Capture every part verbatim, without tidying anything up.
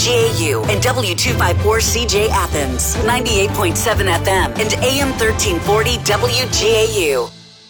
G A U, and W two fifty-four C J Athens, ninety-eight point seven F M, and A M thirteen forty W G A U.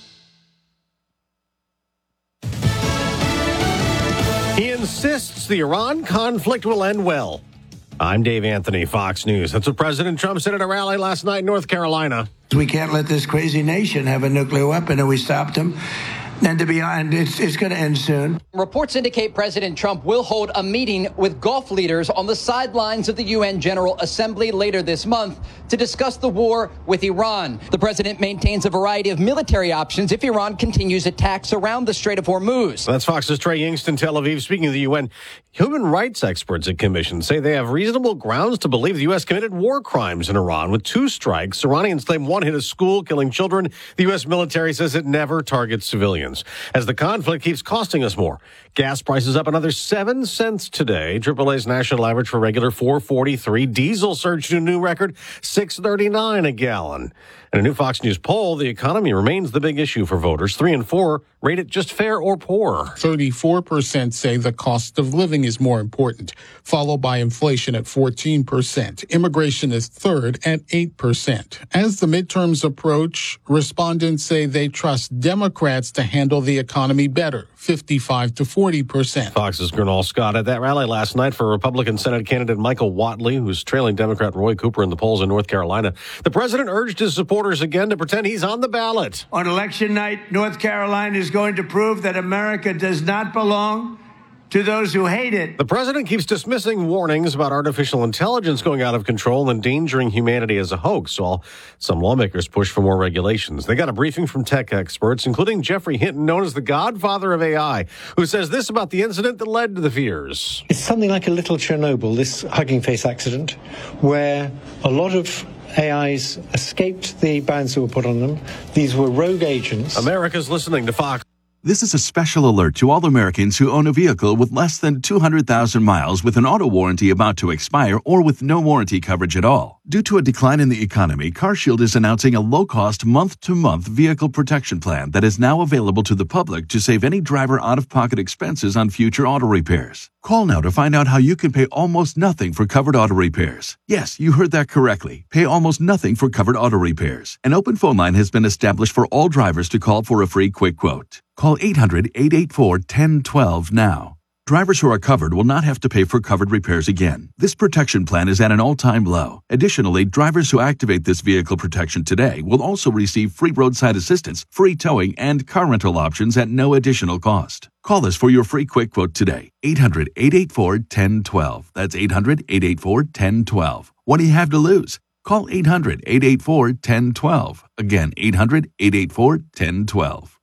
He insists the Iran conflict will end well. I'm Dave Anthony, Fox News. That's what President Trump said at a rally last night in North Carolina. We can't let this crazy nation have a nuclear weapon, and we stopped them. And to be honest, it's, it's going to end soon. Reports indicate President Trump will hold a meeting with Gulf leaders on the sidelines of the U N General Assembly later this month to discuss the war with Iran. The president maintains a variety of military options if Iran continues attacks around the Strait of Hormuz. That's Fox's Trey Yingst, Tel Aviv. Speaking of the U N, human rights experts at Commission say they have reasonable grounds to believe the U S committed war crimes in Iran with two strikes. Iranians claim one hit a school, killing children. The U S military says it never targets civilians. As the conflict keeps costing us more. Gas prices up another seven cents today. triple A's national average for regular four forty-three. Diesel surged to a new record six thirty-nine a gallon. In a new Fox News poll, the economy remains the big issue for voters. Three and four rate it just fair or poor. thirty-four percent say the cost of living is more important, followed by inflation at fourteen percent. Immigration is third at eight percent. As the midterms approach, respondents say they trust Democrats to handle the economy better, fifty-five to forty percent. Fox's Gernal Scott at that rally last night for Republican Senate candidate Michael Whatley, who's trailing Democrat Roy Cooper in the polls in North Carolina. The president urged his supporters again to pretend he's on the ballot. On election night, North Carolina is going to prove that America does not belong to those who hate it. The president keeps dismissing warnings about artificial intelligence going out of control and endangering humanity as a hoax, while some lawmakers push for more regulations. They got a briefing from tech experts, including Jeffrey Hinton, known as the godfather of A I, who says this about the incident that led to the fears. It's something like a little Chernobyl, this Hugging Face accident, where a lot of A Is escaped the bans that were put on them. These were rogue agents. America's listening to Fox. This is a special alert to all Americans who own a vehicle with less than two hundred thousand miles with an auto warranty about to expire or with no warranty coverage at all. Due to a decline in the economy, CarShield is announcing a low-cost month-to-month vehicle protection plan that is now available to the public to save any driver out-of-pocket expenses on future auto repairs. Call now to find out how you can pay almost nothing for covered auto repairs. Yes, you heard that correctly. Pay almost nothing for covered auto repairs. An open phone line has been established for all drivers to call for a free quick quote. Call eight hundred, eight eight four, one zero one two now. Drivers who are covered will not have to pay for covered repairs again. This protection plan is at an all-time low. Additionally, drivers who activate this vehicle protection today will also receive free roadside assistance, free towing, and car rental options at no additional cost. Call us for your free quick quote today. eight hundred, eight eight four, one zero one two. That's eight hundred, eight eight four, one zero one two. What do you have to lose? Call eight hundred, eight eight four, one zero one two. Again, eight hundred, eight eight four, one zero one two.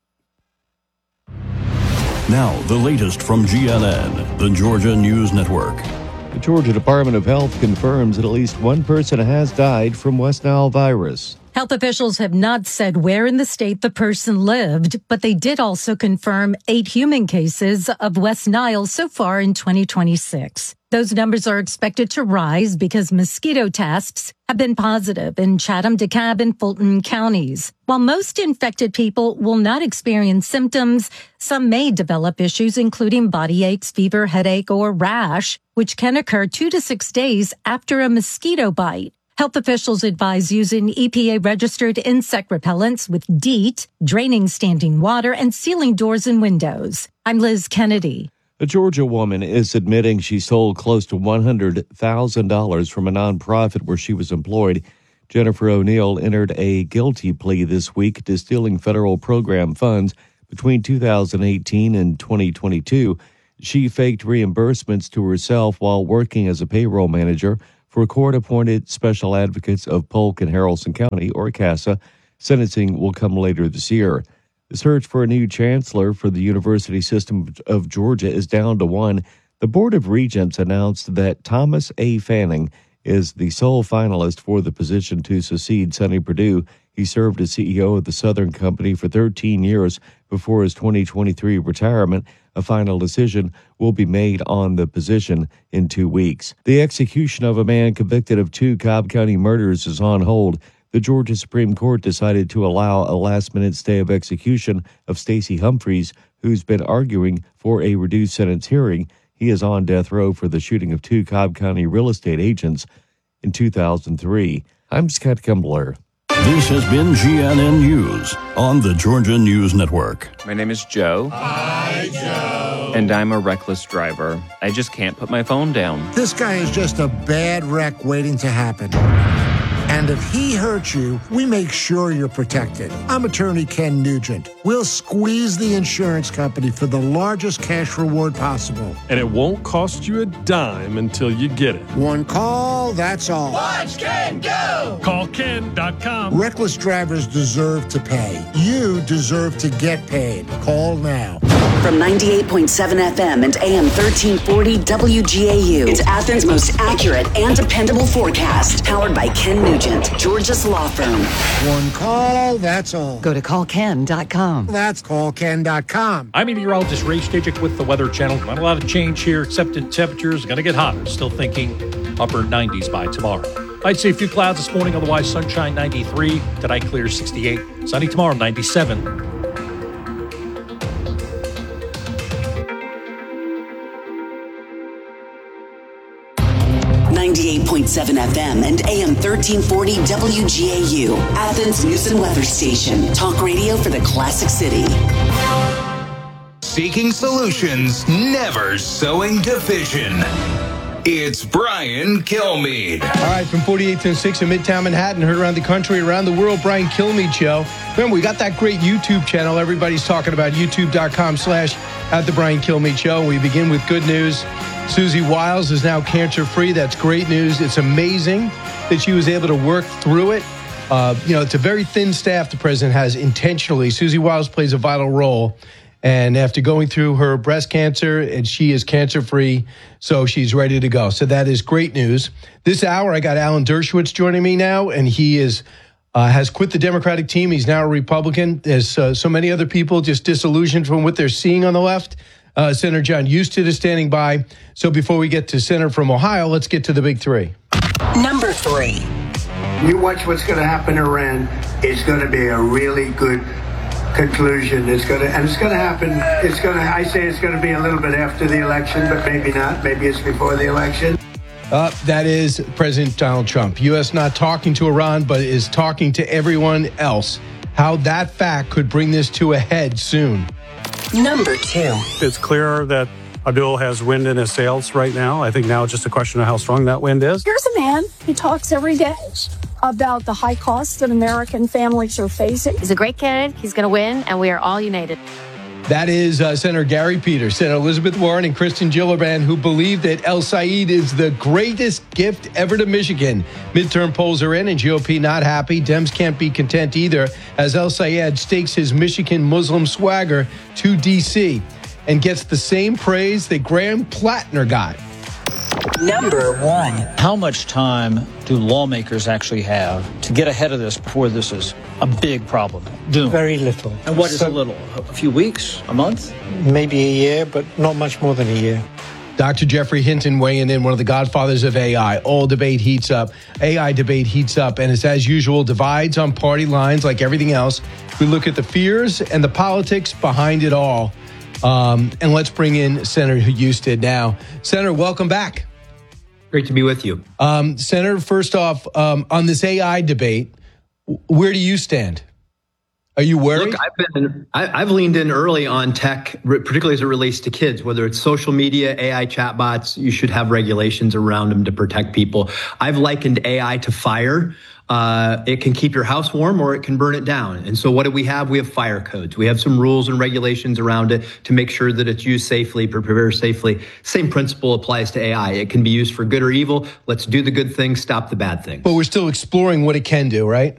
Now, the latest from G N N, the Georgia News Network. The Georgia Department of Health confirms that at least one person has died from West Nile virus. Health officials have not said where in the state the person lived, but they did also confirm eight human cases of West Nile so far in twenty twenty-six. Those numbers are expected to rise because mosquito tests have been positive in Chatham, DeKalb, and Fulton counties. While most infected people will not experience symptoms, some may develop issues including body aches, fever, headache, or rash, which can occur two to six days after a mosquito bite. Health officials advise using E P A-registered insect repellents with DEET, draining standing water, and sealing doors and windows. I'm Liz Kennedy. A Georgia woman is admitting she stole close to one hundred thousand dollars from a nonprofit where she was employed. Jennifer O'Neill entered a guilty plea this week to stealing federal program funds between two thousand eighteen and twenty twenty-two. She faked reimbursements to herself while working as a payroll manager for court-appointed special advocates of Polk and Haralson County, or CASA. Sentencing will come later this year. The search for a new chancellor for the University System of Georgia is down to one. The Board of Regents announced that Thomas A. Fanning is the sole finalist for the position to succeed Sonny Perdue. He served as C E O of the Southern Company for thirteen years before his twenty twenty-three retirement. A final decision will be made on the position in two weeks. The execution of a man convicted of two Cobb County murders is on hold. The Georgia Supreme Court decided to allow a last-minute stay of execution of Stacey Humphreys, who's been arguing for a reduced sentence hearing. He is on death row for the shooting of two Cobb County real estate agents in two thousand three. I'm Scott Kumbler. This has been G N N News on the Georgia News Network. My name is Joe. Hi, Joe. And I'm a reckless driver. I just can't put my phone down. This guy is just a bad wreck waiting to happen. And if he hurts you, we make sure you're protected. I'm attorney Ken Nugent. We'll squeeze the insurance company for the largest cash reward possible. And it won't cost you a dime until you get it. One call, that's all. Watch Ken go! Call Ken dot com. Reckless drivers deserve to pay. You deserve to get paid. Call now. From ninety-eight point seven F M and A M thirteen forty W G A U, it's Athens' most accurate and dependable forecast. Powered by Ken Nugent, Georgia's law firm. One call, that's all. Go to call ken dot com. That's call ken dot com. I'm meteorologist Ray Stajic with the Weather Channel. Not a lot of change here, except in temperatures. Going to get hotter. Still thinking upper nineties by tomorrow. I'd say a few clouds this morning, otherwise sunshine ninety-three. Tonight clear sixty-eight. Sunny tomorrow ninety-seven. ninety-eight point seven F M and A M thirteen forty W G A U, Athens News and Weather Station. Talk radio for the classic city. Seeking solutions, never sowing division. It's Brian Kilmeade. All right, from forty-eighth and sixth in Midtown Manhattan, heard around the country, around the world, Brian Kilmeade Show. Remember, we got that great YouTube channel. Everybody's talking about youtube.com slash at the Brian Kilmeade Show. We begin with good news. Susie Wiles is now cancer-free. That's great news. It's amazing that she was able to work through it. Uh, you know, it's a very thin staff the president has intentionally. Susie Wiles plays a vital role. And after going through her breast cancer, and she is cancer-free, so she's ready to go. So that is great news. This hour, I got Alan Dershowitz joining me now, and he is uh, has quit the Democratic team. He's now a Republican. There's uh, so many other people just disillusioned from what they're seeing on the left. Uh, Senator John Husted is standing by. So before we get to Senator from Ohio, let's get to the big three. Number three. You watch what's going to happen in Iran. It's going to be a really good conclusion. It's going to, and it's going to happen. It's going to, I say it's going to be a little bit after the election, but maybe not. Maybe it's before the election. Uh, that is President Donald Trump. U S not talking to Iran, but is talking to everyone else. How that fact could bring this to a head soon. Number two. It's clear that Abdul has wind in his sails right now. I think now it's just a question of how strong that wind is. Here's a man who talks every day about the high costs that American families are facing. He's a great candidate. He's going to win, and we are all united. That is uh, Senator Gary Peters, Senator Elizabeth Warren, and Kristen Gillibrand, who believe that El Said is the greatest gift ever to Michigan. Midterm polls are in, and G O P not happy. Dems can't be content either, as El Sayed stakes his Michigan Muslim swagger to D C and gets the same praise that Graham Plattner got. Number one. How much time do lawmakers actually have to get ahead of this before this is a big problem? Doom. Very little. And what is so, a little? A few weeks? A month? Maybe a year, but not much more than a year. Doctor Jeffrey Hinton weighing in, one of the godfathers of A I. All debate heats up. A I debate heats up, and it's as usual, divides on party lines like everything else. We look at the fears and the politics behind it all. Um, and let's bring in Senator Husted now. Senator, welcome back. Great to be with you. Um, Senator, first off, um, on this A I debate, where do you stand? Are you worried? Look, I've been, I, I've leaned in early on tech, particularly as it relates to kids, whether it's social media, A I chatbots, you should have regulations around them to protect people. I've likened A I to fire. Uh, it can keep your house warm or it can burn it down. And so what do we have? We have fire codes. We have some rules and regulations around it to make sure that it's used safely, prepared safely. Same principle applies to A I. It can be used for good or evil. Let's do the good things, stop the bad things. But we're still exploring what it can do, right?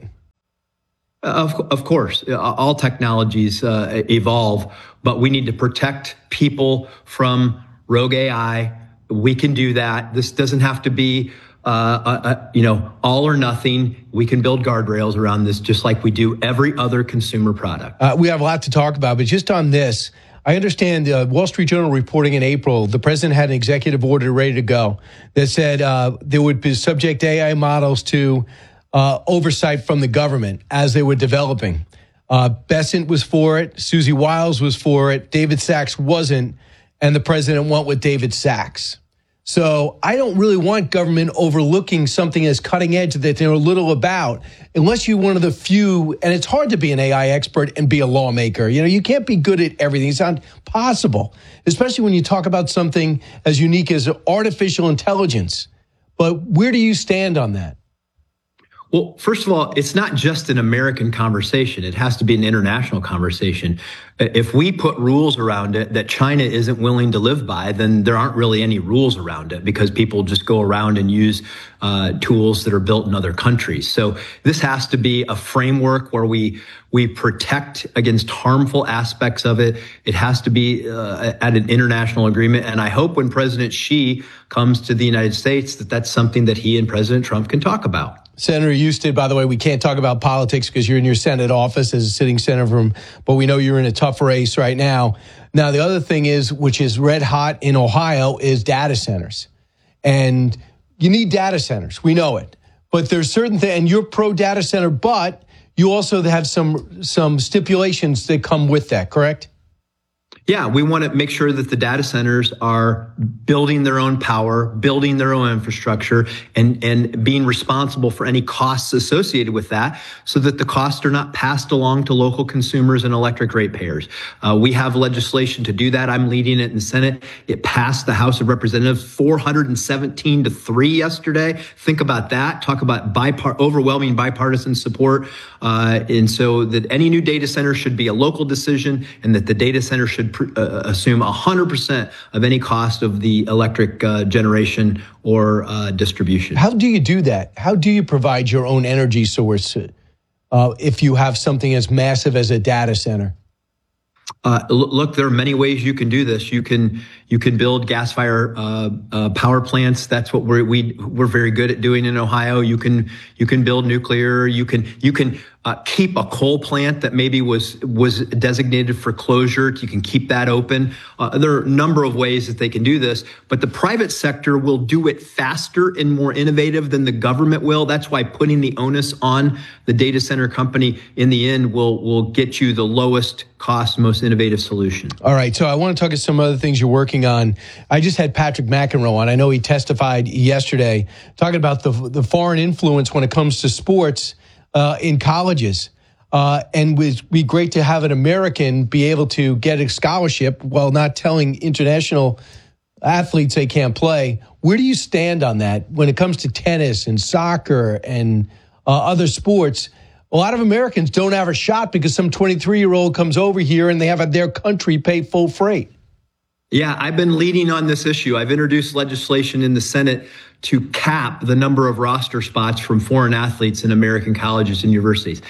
Of, of course, all technologies uh, evolve, but we need to protect people from rogue A I. We can do that. This doesn't have to be Uh, uh, uh, you know, all or nothing. We can build guardrails around this just like we do every other consumer product. Uh, we have a lot to talk about, but just on this, I understand uh, Wall Street Journal reporting in April, the president had an executive order ready to go that said uh, there would be subject A I models to uh, oversight from the government as they were developing. Uh, Bessent was for it. Susie Wiles was for it. David Sachs wasn't. and the president went with David Sacks. So I don't really want government overlooking something as cutting edge that they're little about, unless you're one of the few, and it's hard to be an A I expert and be a lawmaker. You know, you can't be good at everything. It's not possible, especially when you talk about something as unique as artificial intelligence. But where do you stand on that? Well, first of all, it's not just an American conversation. It has to be an international conversation. If we put rules around it that China isn't willing to live by, then there aren't really any rules around it because people just go around and use uh, tools that are built in other countries. So this has to be a framework where we we protect against harmful aspects of it. It has to be uh, at an international agreement. And I hope when President Xi comes to the United States that that's something that he and President Trump can talk about. Senator Husted, by the way, we can't talk about politics because you're in your Senate office as a sitting senator from, but we know you're in a tough race right now. Now, the other thing is, which is red hot in Ohio, is data centers. And you need data centers. We know it. But there's certain things, and you're pro data center, but you also have some some stipulations that come with that, correct? Yeah, we want to make sure that the data centers are building their own power, building their own infrastructure, and, and being responsible for any costs associated with that so that the costs are not passed along to local consumers and electric ratepayers. Uh, we have legislation to do that. I'm leading it in the Senate. It passed the House of Representatives four hundred seventeen to three yesterday. Think about that. Talk about bipart- overwhelming bipartisan support. Uh, and so that any new data center should be a local decision and that the data center should pr- uh, assume one hundred percent of any cost of the electric uh, generation or uh, distribution. How do you do that? How do you provide your own energy source uh, if you have something as massive as a data center? Uh, look, there are many ways you can do this. You can you can build gas fire uh, uh, power plants. That's what we're we we're very good at doing in Ohio. You can you can build nuclear. You can you can uh, keep a coal plant that maybe was was designated for closure. You can keep that open. Uh, there are a number of ways that they can do this, but the private sector will do it faster and more innovative than the government will. That's why putting the onus on the data center company in the end will will get you the lowest cost, most innovative solution. All right. So I want to talk about some other things you're working on. I just had Patrick McEnroe on. I know he testified yesterday talking about the the foreign influence when it comes to sports uh, in colleges. Uh, and it would be great to have an American be able to get a scholarship while not telling international athletes they can't play. Where do you stand on that when it comes to tennis and soccer and uh, other sports? A lot of Americans don't have a shot because some twenty-three-year-old comes over here and they have their country pay full freight. Yeah, I've been leading on this issue. I've introduced legislation in the Senate to cap the number of roster spots from foreign athletes in American colleges and universities.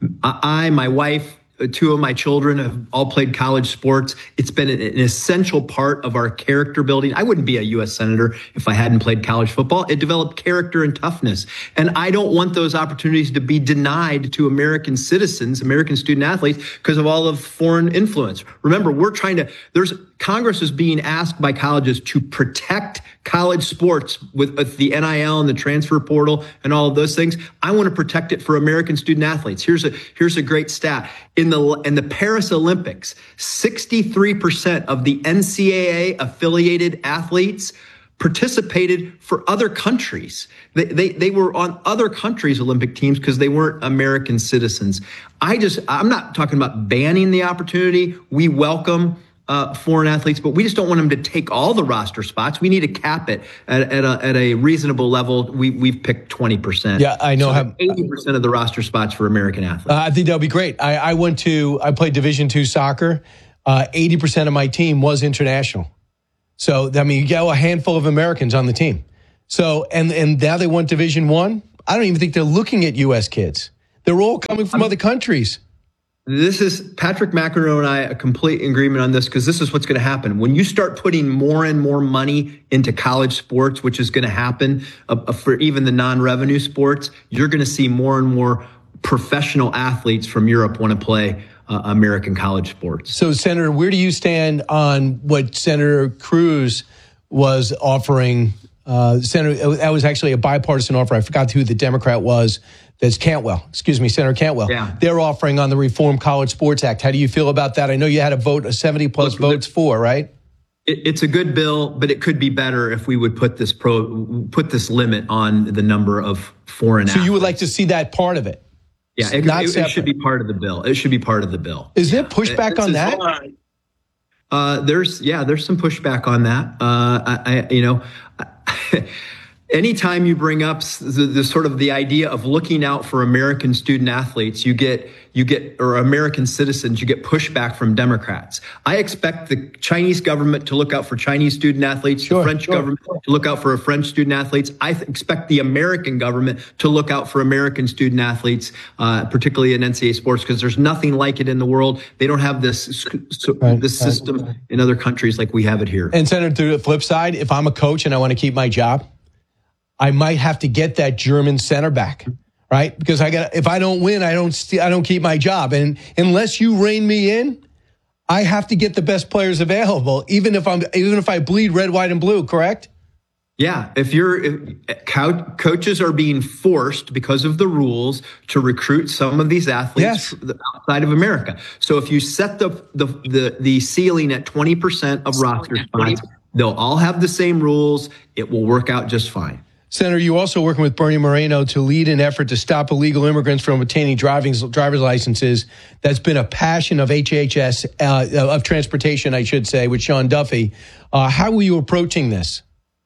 I, my wife, two of my children have all played college sports. It's been an essential part of our character building. I wouldn't be a U S senator if I hadn't played college football. It developed character and toughness. And I don't want those opportunities to be denied to American citizens, American student athletes, because of all of foreign influence. Remember, we're trying to, there's, Congress is being asked by colleges to protect college sports with, with the N I L and the transfer portal and all of those things. I want to protect it for American student athletes. Here's a, here's a great stat. In the, in the Paris Olympics, sixty-three percent of the N C double A affiliated athletes participated for other countries. They, they, they were on other countries' Olympic teams because they weren't American citizens. I just, I'm not talking about banning the opportunity. We welcome Uh, foreign athletes, but we just don't want them to take all the roster spots. We need to cap it at, at, a, at a reasonable level. We, we've picked twenty percent. Yeah, I know. So how eighty percent of the roster spots for American athletes. Uh, I think that would be great. I, I went to, I played Division two soccer. Uh, eighty percent of my team was international. So, I mean, you get a handful of Americans on the team. So, and, and now they want Division one. I. I don't even think they're looking at U S kids. They're all coming from other countries. This is Patrick McEnroe and I a complete agreement on this because this is what's going to happen. When you start putting more and more money into college sports, which is going to happen uh, for even the non-revenue sports, you're going to see more and more professional athletes from Europe want to play uh, American college sports. So, Senator, where do you stand on what Senator Cruz was offering? Uh, Senator, that was actually a bipartisan offer. I forgot who the Democrat was. That's Cantwell. Excuse me, Senator Cantwell. Yeah. They're offering on the Reform College Sports Act. How do you feel about that? I know you had a vote, a seventy plus votes for, right? it, it's a good bill, but it could be better if we would put this pro put this limit on the number of foreign. So athletes. you would like to see that part of it? Yeah, it, Not it, it should be part of the bill. It should be part of the bill. Is there pushback This on is that? why- Uh, there's yeah, there's some pushback on that. Uh, I, I you know, anytime you bring up the, the sort of the idea of looking out for American student athletes, you get you get or American citizens, you get pushback from Democrats. I expect the Chinese government to look out for Chinese student athletes, sure, the French sure. government to look out for French student athletes. I th- expect the American government to look out for American student athletes, uh, particularly in N C double A sports, because there's nothing like it in the world. They don't have this so, right, this right. system in other countries like we have it here. And Senator, to the flip side, if I'm a coach and I want to keep my job, I might have to get that German center back, right? Because I got if I don't win, I don't st- I don't keep my job. And unless you rein me in, I have to get the best players available, even if I'm even if I bleed red, white, and blue. Correct? Yeah, if you're if co- coaches are being forced because of the rules to recruit some of these athletes yes. outside of America. So if you set the the the, the ceiling at twenty percent of roster spots, they'll all have the same rules. It will work out just fine. Senator, you also working with Bernie Moreno to lead an effort to stop illegal immigrants from obtaining driving driver's licenses. That's been a passion of H H S, uh, of transportation, I should say, with Sean Duffy. Uh, how are you approaching this?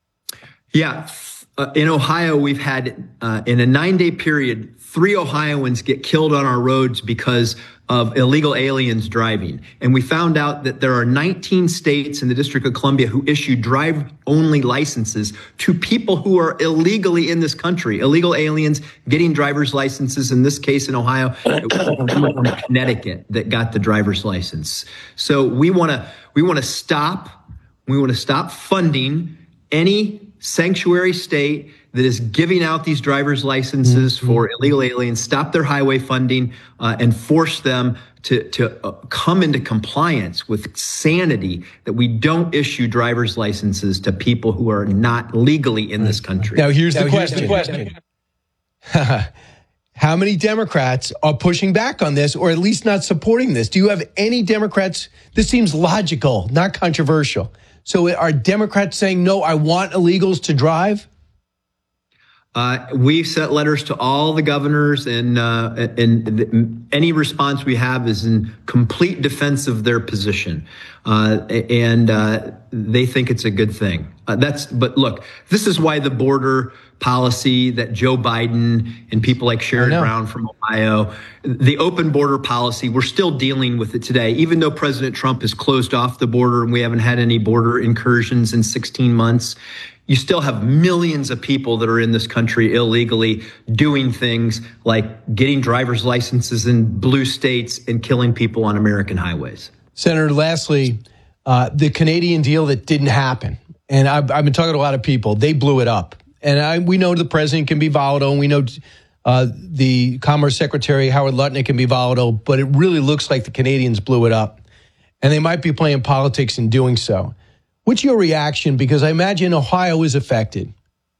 Yeah, uh, in Ohio, we've had, uh, in a nine-day period, three Ohioans get killed on our roads because of illegal aliens driving. And we found out that there are nineteen states in the District of Columbia who issue drive-only licenses to people who are illegally in this country. Illegal aliens getting driver's licenses. In this case, in Ohio, it was someone from Connecticut that got the driver's license. So we want to we want to stop. We want to stop funding any sanctuary state that is giving out these driver's licenses mm-hmm. for illegal aliens, stop their highway funding, uh, and force them to, to uh, come into compliance with sanity that we don't issue driver's licenses to people who are not legally in this country. Now, here's now, the here's question. The question. How many Democrats are pushing back on this, or at least not supporting this? Do you have any Democrats? This seems logical, not controversial. So are Democrats saying, no, I want illegals to drive? Uh, we've sent letters to all the governors, and, uh, and th- any response we have is in complete defense of their position. Uh, and uh, they think it's a good thing. Uh, that's, but look, this is why the border policy that Joe Biden and people like Sherrod Brown from Ohio, the open border policy, we're still dealing with it today, even though President Trump has closed off the border and we haven't had any border incursions in sixteen months. You still have millions of people that are in this country illegally doing things like getting driver's licenses in blue states and killing people on American highways. Senator, lastly, uh, the Canadian deal that didn't happen. And I've, I've been talking to a lot of people. They blew it up. And I, we know the president can be volatile, and we know uh, the Commerce Secretary, Howard Lutnick, can be volatile, but it really looks like the Canadians blew it up. And they might be playing politics in doing so. What's your reaction? Because I imagine Ohio is affected.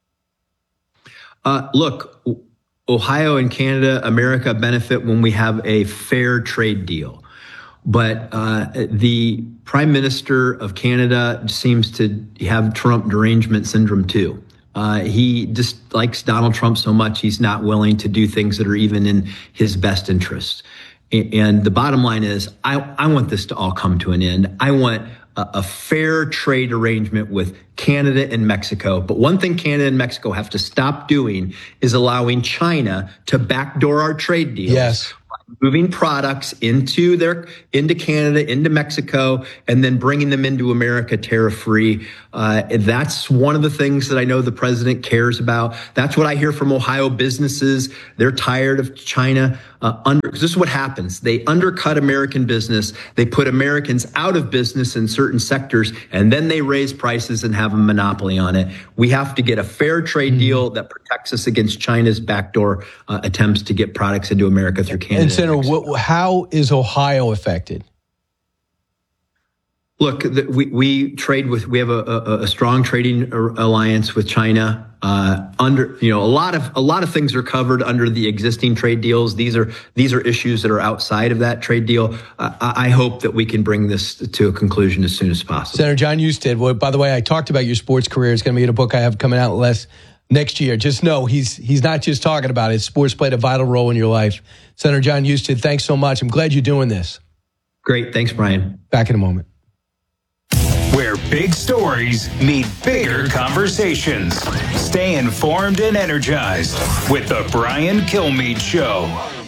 Uh, look, Ohio and Canada, America benefit when we have a fair trade deal. But uh, the Prime Minister of Canada seems to have Trump derangement syndrome, too. Uh, he just likes Donald Trump so much, he's not willing to do things that are even in his best interest. And the bottom line is, I, I want this to all come to an end. I want a, a fair trade arrangement with Canada and Mexico. But one thing Canada and Mexico have to stop doing is allowing China to backdoor our trade deals. Yes. Moving products into their into Canada, into Mexico, and then bringing them into America tariff-free. Uh, that's one of the things that I know the president cares about. That's what I hear from Ohio businesses. They're tired of China. Uh, under, 'cause this is what happens. They undercut American business. They put Americans out of business in certain sectors, and then they raise prices and have a monopoly on it. We have to get a fair trade deal that protects us against China's backdoor uh, attempts to get products into America through Canada. And Senator, what, how is Ohio affected? Look, the, we, we trade with, we have a, a, a strong trading alliance with China. uh, under, you know, a lot of a lot of things are covered under the existing trade deals. These are these are issues that are outside of that trade deal. Uh, I, I hope that we can bring this to a conclusion as soon as possible. Senator John Husted, well, by the way, I talked about your sports career. It's going to be in a book I have coming out less next year. Just know he's he's not just talking about it. Sports played a vital role in your life. Senator John Husted, thanks so much. I'm glad you're doing this. Great. Thanks, Brian. Back in a moment. Where big stories meet bigger conversations. Stay informed and energized with the Brian Kilmeade Show.